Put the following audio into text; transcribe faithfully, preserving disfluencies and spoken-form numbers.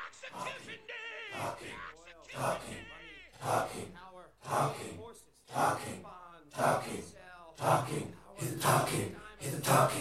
Execution day! talking, Execution talking, day! talking, Power, talking, forces, talking, bond, talking, cell, talking. power, He's a talking. diamond, He's a talking.